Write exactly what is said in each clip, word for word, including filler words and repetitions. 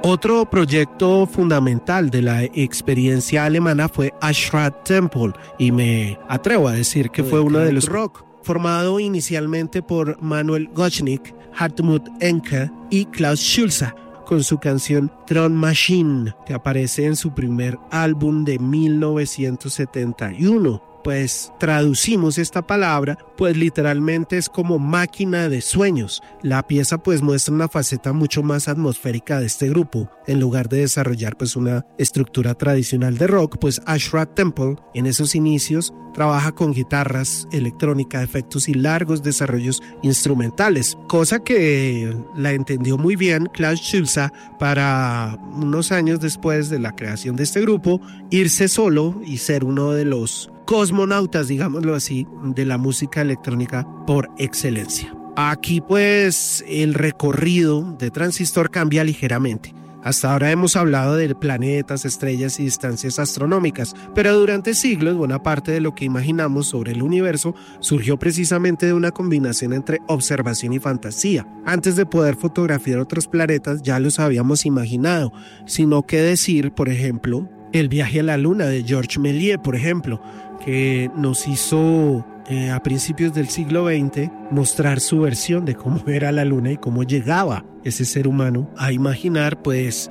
Otro proyecto fundamental de la experiencia alemana fue Ashrat Temple, y me atrevo a decir que fue uno de los rock, formado inicialmente por Manuel Gottschalk, Hartmut Enke y Klaus Schulze, con su canción Tron Machine, que aparece en su primer álbum de mil novecientos setenta y uno. Pues traducimos esta palabra, pues literalmente es como máquina de sueños. La pieza pues muestra una faceta mucho más atmosférica de este grupo. En lugar de desarrollar pues una estructura tradicional de rock, pues Ashrat Temple en esos inicios trabaja con guitarras, electrónica, efectos y largos desarrollos instrumentales, cosa que la entendió muy bien Klaus Schulze para unos años después de la creación de este grupo irse solo y ser uno de los cosmonautas, digámoslo así, de la música electrónica por excelencia. Aquí pues el recorrido de Transistor cambia ligeramente. Hasta ahora hemos hablado de planetas, estrellas y distancias astronómicas, pero durante siglos buena parte de lo que imaginamos sobre el universo surgió precisamente de una combinación entre observación y fantasía. Antes de poder fotografiar otros planetas ya los habíamos imaginado, sino que decir, por ejemplo, el viaje a la luna de Georges Méliès, por ejemplo, que nos hizo eh, a principios del siglo veinte mostrar su versión de cómo era la luna y cómo llegaba ese ser humano a imaginar pues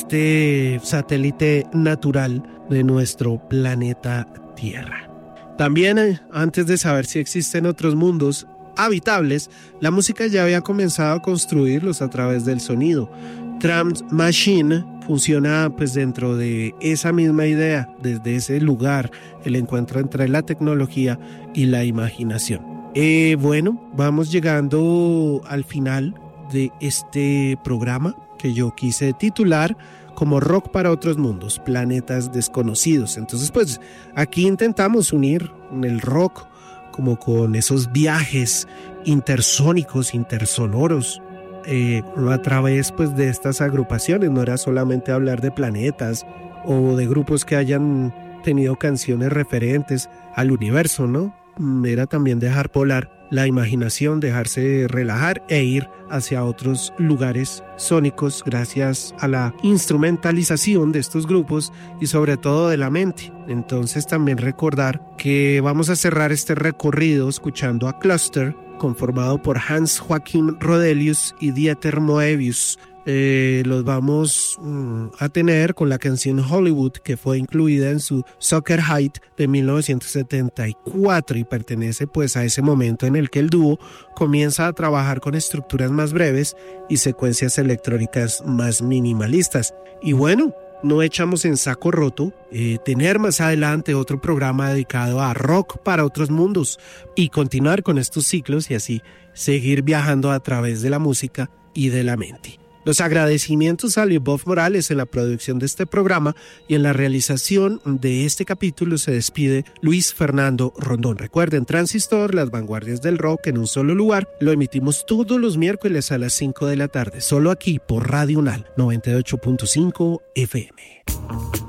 este satélite natural de nuestro planeta Tierra. También eh, antes de saber si existen otros mundos habitables, la música ya había comenzado a construirlos a través del sonido. Tron Machine funciona pues dentro de esa misma idea, desde ese lugar, el encuentro entre la tecnología y la imaginación. Eh, bueno, vamos llegando al final de este programa que yo quise titular como Rock para otros mundos, planetas desconocidos. Entonces pues aquí intentamos unir el rock como con esos viajes intersónicos, intersonoros, Eh, a través pues de estas agrupaciones. No era solamente hablar de planetas o de grupos que hayan tenido canciones referentes al universo, ¿no? Era también dejar volar la imaginación, dejarse relajar e ir hacia otros lugares sónicos gracias a la instrumentalización de estos grupos y sobre todo de la mente. Entonces también recordar que vamos a cerrar este recorrido escuchando a Cluster, conformado por Hans Joachim Rodelius y Dieter Moebius. Eh, los vamos mm, a tener con la canción Hollywood, que fue incluida en su Soccer Hit de mil novecientos setenta y cuatro y pertenece pues a ese momento en el que el dúo comienza a trabajar con estructuras más breves y secuencias electrónicas más minimalistas. Y bueno, no echamos en saco roto eh, tener más adelante otro programa dedicado a rock para otros mundos y continuar con estos ciclos y así seguir viajando a través de la música y de la mente. Los agradecimientos a Lyubov Morales en la producción de este programa y en la realización de este capítulo se despide Luis Fernando Rondón. Recuerden, Transistor, las vanguardias del rock en un solo lugar, lo emitimos todos los miércoles a las cinco de la tarde, solo aquí por Radio Unal noventa y ocho punto cinco F M.